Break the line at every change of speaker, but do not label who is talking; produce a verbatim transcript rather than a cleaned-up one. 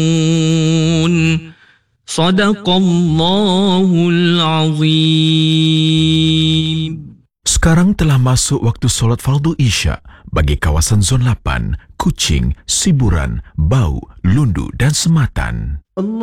Sadaqallahul azim.
Sekarang telah masuk waktu solat fardu Isya bagi kawasan Zon lapan, Kuching, Siburan, Bau, Lundu dan Sematan.